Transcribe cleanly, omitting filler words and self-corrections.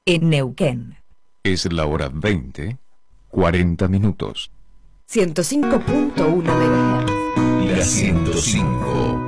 en Neuquén. Es la hora 20, 40 minutos. 105.1 MHz. La 105.